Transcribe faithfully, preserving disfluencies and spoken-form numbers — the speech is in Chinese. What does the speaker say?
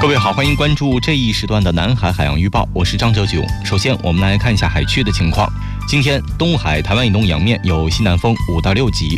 各位好，欢迎关注这一时段的南海海洋预报，我是张哲炯。首先，我们来看一下海区的情况。今天东海、台湾以东洋面有西南风五到六级，